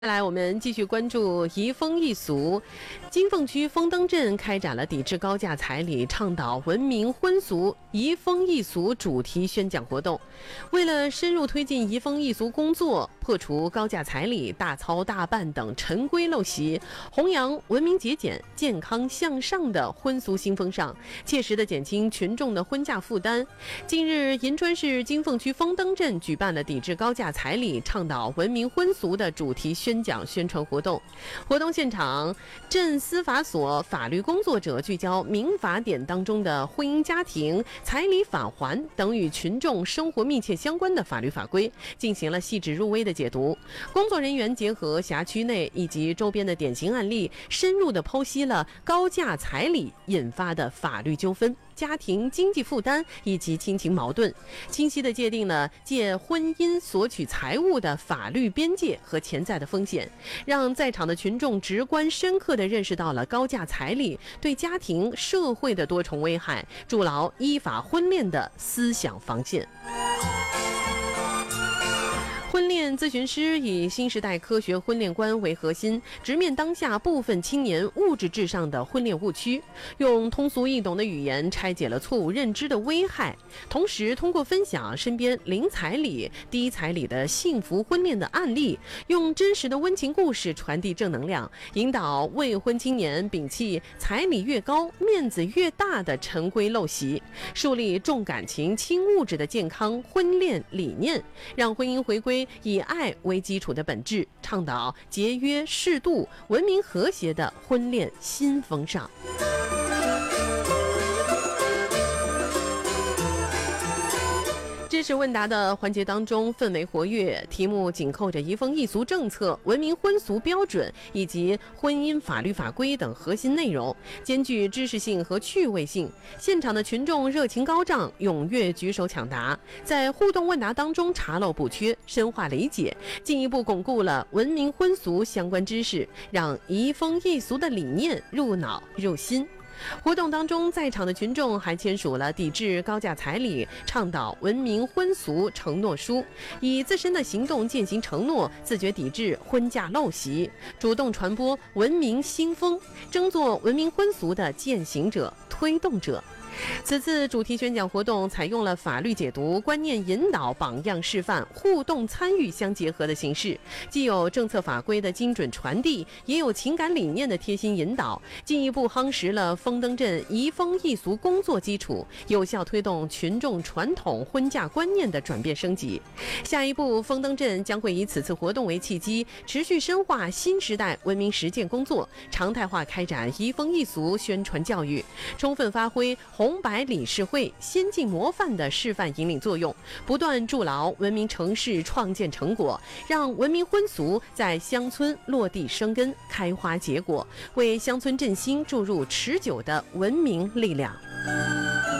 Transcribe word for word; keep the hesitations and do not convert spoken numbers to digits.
接下来，我们继续关注移风易俗。金凤区丰登镇开展了抵制高价彩礼、倡导文明婚俗、移风易俗主题宣讲活动。为了深入推进移风易俗工作，破除高价彩礼、大操大办等陈规陋习，弘扬文明节俭、健康向上的婚俗新风尚，切实地减轻群众的婚嫁负担。近日，银川市金凤区丰登镇举办了抵制高价彩礼、倡导文明婚俗的主题宣宣讲宣传活动。活动现场，镇司法所法律工作者聚焦民法典当中的婚姻家庭、彩礼返还等与群众生活密切相关的法律法规，进行了细致入微的解读。工作人员结合辖区内以及周边的典型案例，深入地剖析了高价彩礼引发的法律纠纷、家庭经济负担以及亲情矛盾，清晰地界定了借婚姻索取财物的法律边界和潜在的风险，让在场的群众直观深刻地认识到了高价彩礼对家庭社会的多重危害，筑牢依法婚恋的思想防线。婚恋咨询师以新时代科学婚恋观为核心，直面当下部分青年物质至上的婚恋误区，用通俗易懂的语言拆解了错误认知的危害，同时通过分享身边零彩礼、低彩礼的幸福婚恋的案例，用真实的温情故事传递正能量，引导未婚青年摒弃彩礼越高、面子越大的陈规陋习，树立重感情、轻物质的健康婚恋理念，让婚姻回归以爱为基础的本质，倡导节约适度、文明和谐的婚恋新风尚。知识问答的环节当中氛围活跃，题目紧扣着移风易俗政策、文明婚俗标准以及婚姻法律法规等核心内容，兼具知识性和趣味性。现场的群众热情高涨，踊跃举手抢答，在互动问答当中查漏补缺，深化理解，进一步巩固了文明婚俗相关知识，让移风易俗的理念入脑入心。活动当中，在场的群众还签署了抵制高价彩礼、倡导文明婚俗承诺书，以自身的行动践行承诺，自觉抵制婚嫁陋习，主动传播文明新风，争做文明婚俗的践行者、推动者。此次主题宣讲活动采用了法律解读、观念引导、榜样示范、互动参与相结合的形式，既有政策法规的精准传递，也有情感理念的贴心引导，进一步夯实了丰登镇移风易俗工作基础，有效推动群众传统婚嫁观念的转变升级。下一步，丰登镇将会以此次活动为契机，持续深化新时代文明实践工作，常态化开展移风易俗宣传教育，充分发挥红白理事会先进模范的示范引领作用，不断筑牢文明城市创建成果，让文明婚俗在乡村落地生根、开花结果，为乡村振兴注入持久的文明力量。